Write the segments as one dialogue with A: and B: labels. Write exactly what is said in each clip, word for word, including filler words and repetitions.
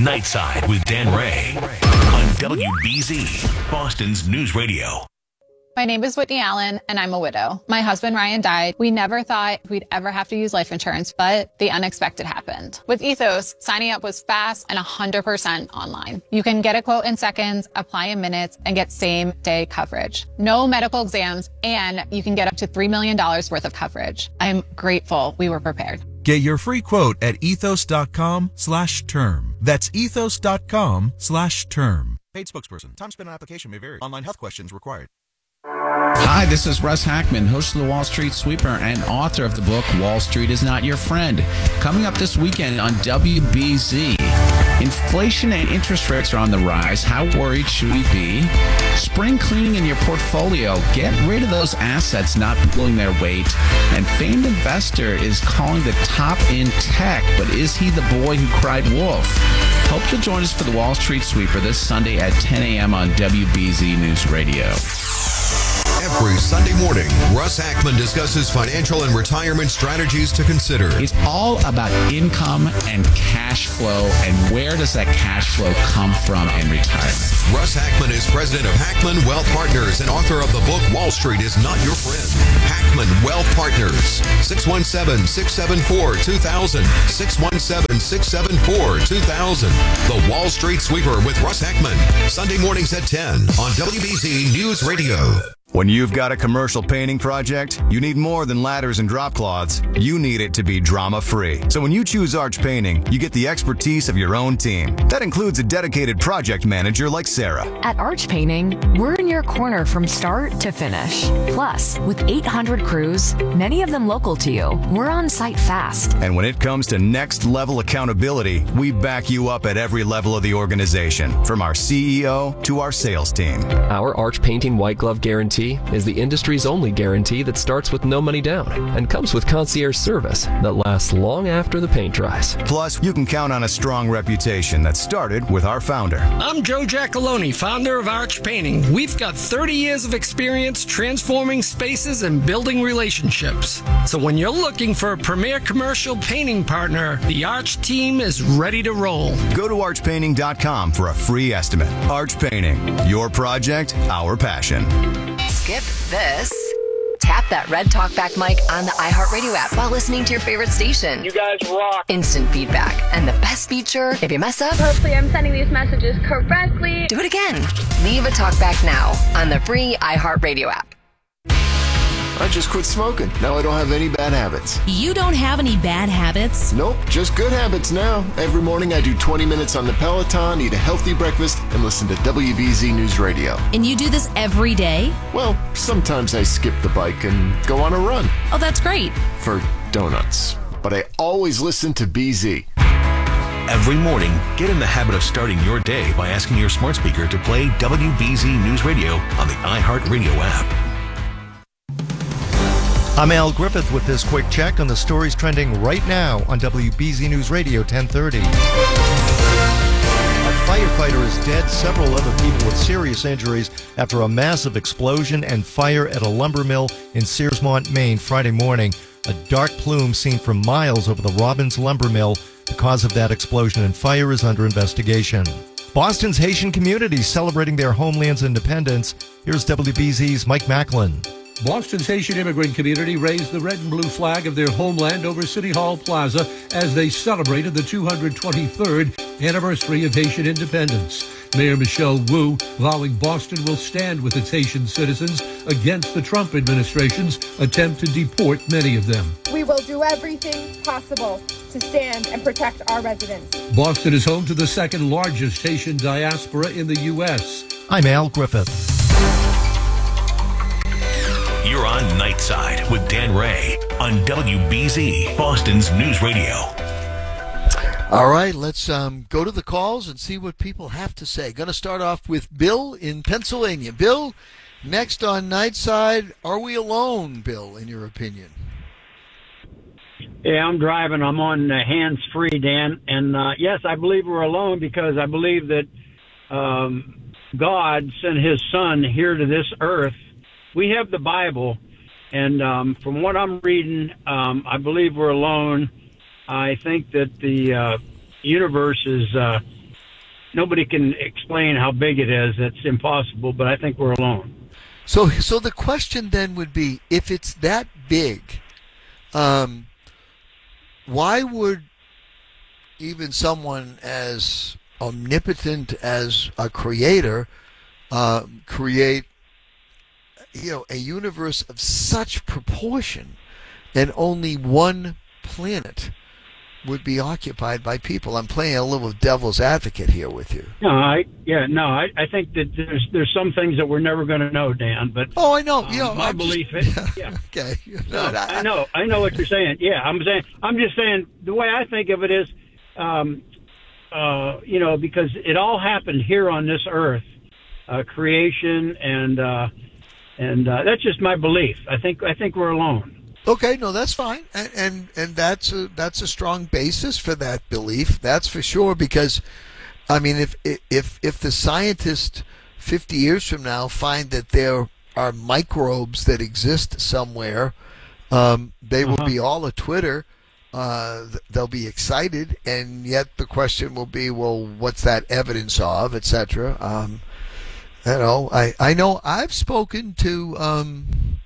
A: Nightside with Dan Ray on W B Z, Boston's News Radio.
B: My name is Whitney Allen, and I'm a widow. My husband, Ryan, died. We never thought we'd ever have to use life insurance, but the unexpected happened. With Ethos, signing up was fast and one hundred percent online. You can get a quote in seconds, apply in minutes, and get same-day coverage. No medical exams, and you can get up to three million dollars worth of coverage. I'm grateful we were prepared.
C: Get your free quote at ethos.com slash term. That's ethos.com slash term. Paid spokesperson. Time spent on application may vary. Online health questions required.
D: Hi, this is Russ Hackman, host of the Wall Street Sweeper and author of the book Wall Street is Not Your Friend. Coming up this weekend on W B Z, inflation and interest rates are on the rise. How worried should we be? Spring cleaning in your portfolio. Get rid of those assets not pulling their weight. And famed investor is calling the top in tech, but is he the boy who cried wolf? Hope you'll join us for the Wall Street Sweeper this Sunday at ten a.m. on W B Z News Radio.
E: Every Sunday morning, Russ Hackman discusses financial and retirement strategies to consider.
D: It's all about income and cash flow, and where does that cash flow come from in retirement.
E: Russ Hackman is president of Hackman Wealth Partners and author of the book Wall Street is Not Your Friend. Hackman Wealth Partners, six one seven, six seven four, two thousand, six one seven, six seven four, two thousand. The Wall Street Sweeper with Russ Hackman, Sunday mornings at ten on W B Z News Radio.
F: When you've got a commercial painting project, you need more than ladders and drop cloths. You need it to be drama-free. So when you choose Arch Painting, you get the expertise of your own team. That includes a dedicated project manager like Sarah.
G: At Arch Painting, we're in your corner from start to finish. Plus, with eight hundred crews, many of them local to you, we're on site fast.
F: And when it comes to next-level accountability, we back you up at every level of the organization, from our C E O to our sales team.
H: Our Arch Painting White Glove Guarantee is the industry's only guarantee that starts with no money down and comes with concierge service that lasts long after the paint dries.
F: Plus, you can count on a strong reputation that started with our founder.
I: I'm Joe Giacalone, founder of Arch Painting. We've got thirty years of experience transforming spaces and building relationships. So when you're looking for a premier commercial painting partner, the Arch team is ready to roll.
F: Go to arch painting dot com for a free estimate. Arch Painting, your project, our passion.
G: Skip this. Tap that red talkback mic on the iHeartRadio app while listening to your favorite station.
J: You guys rock.
G: Instant feedback. And the best feature, if you mess up,
K: hopefully I'm sending these messages correctly.
G: Do it again. Leave a talkback now on the free iHeartRadio app.
L: I just quit smoking. Now I don't have any bad habits.
M: You don't have any bad habits?
L: Nope, just good habits now. Every morning I do twenty minutes on the Peloton, eat a healthy breakfast, and listen to W B Z News Radio.
M: And you do this every day?
L: Well, sometimes I skip the bike and go on a run.
M: Oh, that's great.
L: For donuts. But I always listen to B Z.
A: Every morning, get in the habit of starting your day by asking your smart speaker to play W B Z News Radio on the iHeartRadio app.
N: I'm Al Griffith with this quick check on the stories trending right now on W B Z News Radio ten thirty. A firefighter is dead, several other people with serious injuries after a massive explosion and fire at a lumber mill in Searsmont, Maine, Friday morning. A dark plume seen for miles over the Robbins Lumber Mill. The cause of that explosion and fire is under investigation. Boston's Haitian community celebrating their homeland's independence. Here's W B Z's Mike Macklin.
O: Boston's Haitian immigrant community raised the red and blue flag of their homeland over City Hall Plaza as they celebrated the two hundred twenty-third anniversary of Haitian independence. Mayor Michelle Wu vowing Boston will stand with its Haitian citizens against the Trump administration's attempt to deport many of them.
P: We will do everything possible to stand and protect our residents.
O: Boston is home to the second largest Haitian diaspora in the U S.
N: I'm Al Griffith.
A: You're on Nightside with Dan Ray on W B Z, Boston's News Radio.
Q: All right, let's um, go to the calls and see what people have to say. Going to start off with Bill in Pennsylvania. Bill, next on Nightside, are we alone, Bill, in your opinion?
J: Yeah, I'm driving. I'm on uh, hands-free, Dan. And, uh, yes, I believe we're alone because I believe that um, God sent his son here to this earth. We have the Bible, and um, from what I'm reading, um, I believe we're alone. I think that the uh, universe is uh, nobody can explain how big it is. It's impossible, but I think we're alone.
Q: So, so the question then would be, if it's that big, um, why would even someone as omnipotent as a creator uh, create, you know, a universe of such proportion, and only one planet would be occupied by people? I'm playing a little devil's advocate here with you.
J: No, I yeah, no, I, I think that there's there's some things that we're never going to know, Dan. But
Q: oh, I know,
J: um,
Q: you know,
J: my
Q: I'm
J: belief
Q: just,
J: is yeah.
Q: Okay,
J: no, I know, I know what you're saying. Yeah, I'm saying, I'm just saying the way I think of it is, um, uh, you know, because it all happened here on this earth, uh, creation, and uh, and uh, that's just my belief. I think I think we're alone.
Q: Okay, no, that's fine, and, and and that's a that's a strong basis for that belief. That's for sure. Because, I mean, if if if the scientists fifty years from now find that there are microbes that exist somewhere, um, they will
J: Uh-huh.
Q: be all a Twitter. Uh, they'll be excited, and yet the question will be, well, what's that evidence of, et cetera. Um, you know, I I know I've spoken to. Um,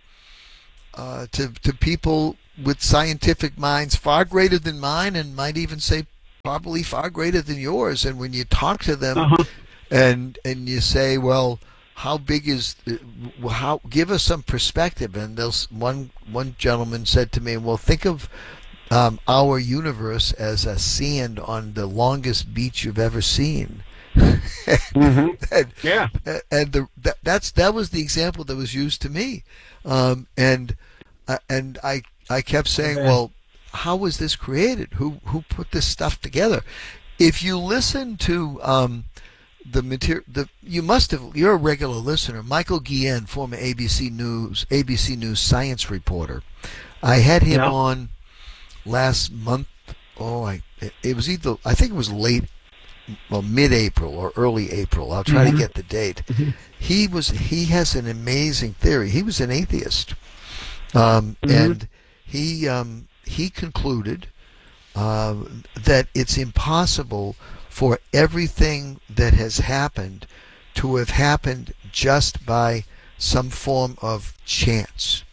Q: Uh, to to people with scientific minds far greater than mine, and might even say probably far greater than yours. And when you talk to them,
J: Uh-huh.
Q: and and you say, well, how big is how? Give us some perspective. And they'll, one one gentleman said to me, well, think of um, our universe as a sand on the longest beach you've ever seen.
J: Mm-hmm.
Q: and,
J: yeah,
Q: and the that, that's that was the example that was used to me, um, and uh, and I I kept saying,
J: Okay.
Q: well, how was this created? Who who put this stuff together? If you listen to um, the material, the you must have. You're a regular listener, Michael Guillen, former A B C News A B C News science reporter. I had him
J: Yeah.
Q: on last month. Oh, I it, it was either I think it was late. Well, mid-April or early April. I'll try
J: Mhm.
Q: to get the date. He was. He has an amazing theory. He was an atheist, um,
J: Mhm.
Q: and he um, he concluded uh, that it's impossible for everything that has happened to have happened just by some form of chance.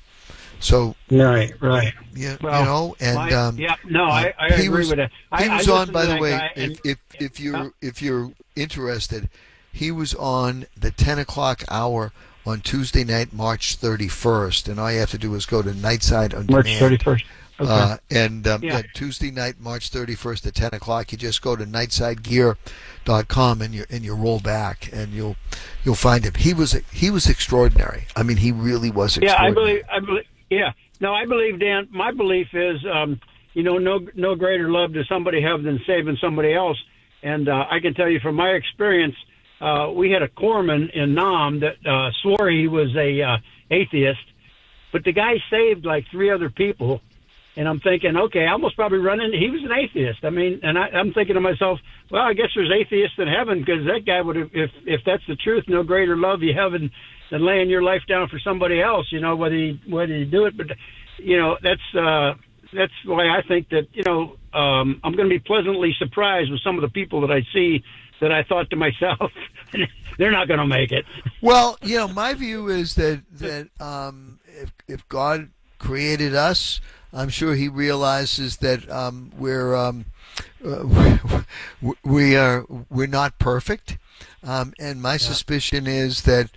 Q: So
J: right, right.
Q: Yeah,
J: Well,
Q: you know, and
J: my-
Q: um,
J: yeah, no,
Q: uh,
J: I, I
Q: he
J: agree
Q: was,
J: with that. I,
Q: He
J: I
Q: was on,
J: listened
Q: by
J: to
Q: the
J: that
Q: way.
J: guy,
Q: If
J: and-
Q: if if you're if you're interested, he was on the ten o'clock hour on Tuesday night, March thirty-first, and all you have to do is go to Nightside on
J: March
Q: Demand.
J: thirty-first. Okay.
Q: Uh, and um,
J: Yeah.
Q: yeah, Tuesday night, March thirty-first at ten o'clock. You just go to nightside gear dot com and you and you roll back, and you'll you'll find him. He was he was extraordinary. I mean, he really was
J: Yeah, I
Q: extraordinary.
J: believe. I believe. Yeah, no, I believe, Dan. My belief is, um, you know, no no greater love does somebody have than saving somebody else. And uh, I can tell you from my experience, uh, we had a corpsman in Nam that uh, swore he was a uh, atheist, but the guy saved like three other people. And I'm thinking, okay, I almost probably run into, he was an atheist. I mean, and I, I'm thinking to myself, well, I guess there's atheists in heaven, because that guy would have, if, if that's the truth, no greater love you have than, than laying your life down for somebody else, you know, whether you, whether you do it. But, you know, that's, uh, that's why I think that, you know, um, I'm going to be pleasantly surprised with some of the people that I see that I thought to myself, they're not going to make it.
Q: Well, you know, my view is that that um, if if God created us, I'm sure He realizes that um, we're um, uh, we are we're not perfect, um, and my suspicion is that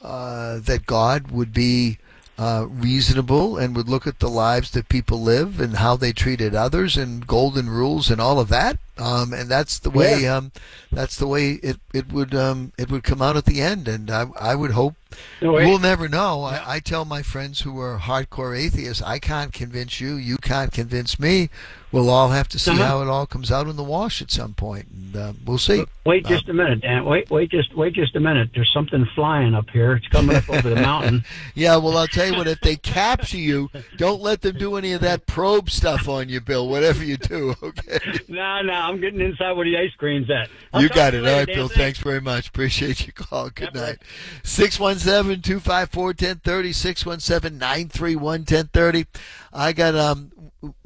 Q: uh, that God would be uh, reasonable and would look at the lives that people live and how they treated others and golden rules and all of that. Um, and that's the way
J: Yeah.
Q: um, that's the way it it would um, it would come out at the end. And I I would hope
J: No, wait.
Q: we'll never know. I, I tell my friends who are hardcore atheists, I can't convince you. You can't convince me. We'll all have to see
J: Uh-huh.
Q: how it all comes out in the wash at some point, and uh, we'll see.
J: Wait
Q: Uh,
J: just a minute, Dan. Wait, wait, just wait, just a minute. There's something flying up here. It's coming up over the mountain.
Q: Yeah, well, I'll tell you what. If they capture you, don't let them do any of that probe stuff on you, Bill. Whatever you do, okay?
J: No, no, I'm getting inside where the ice cream's at. I'll
Q: You
J: talk
Q: got
J: to
Q: it.
J: later,
Q: All right,
J: Dan.
Q: Bill. Thanks very much. Appreciate your call. Good night. six one seven, two five four, one zero three zero, six one seven, nine three one, one zero three zero. I got um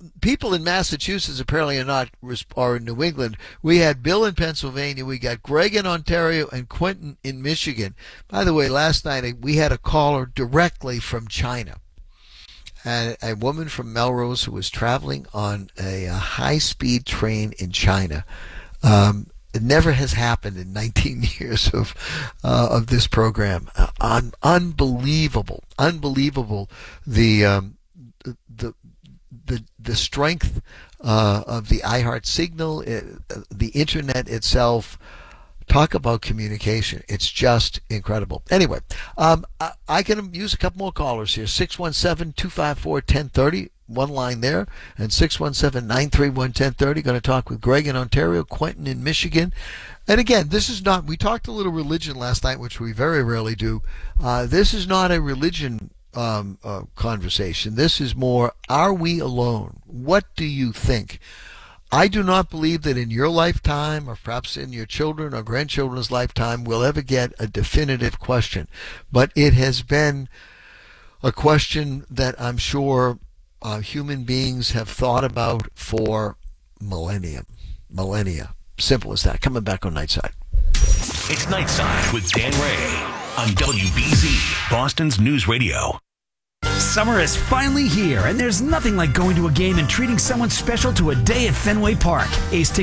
Q: people in Massachusetts apparently are not, or in New England. We had Bill in Pennsylvania, we got Greg in Ontario, and Quentin in Michigan. By the way, last night we had a caller directly from China. A, a woman from Melrose who was traveling on a, a high-speed train in China. Um, it never has happened in nineteen years of uh, of this program. Uh, un- unbelievable, unbelievable. The um, the the the strength uh, of the iHeart signal, it, the internet itself. Talk about communication. It's just incredible. Anyway, um, I, I can use a couple more callers here. six one seven, two five four, one zero three zero. One line there. And six one seven, nine three one, one zero three zero. Going to talk with Greg in Ontario, Quentin in Michigan. And again, this is not, we talked a little religion last night, which we very rarely do. Uh, this is not a religion um, uh, conversation. This is more, are we alone? What do you think? I do not believe that in your lifetime, or perhaps in your children or grandchildren's lifetime, we'll ever get a definitive question. But it has been a question that I'm sure uh, human beings have thought about for millennium, millennia. Simple as that. Coming back on Nightside.
A: It's Nightside with Dan Ray on W B Z, Boston's News Radio.
R: Summer is finally here, and there's nothing like going to a game and treating someone special to a day at Fenway Park. Ace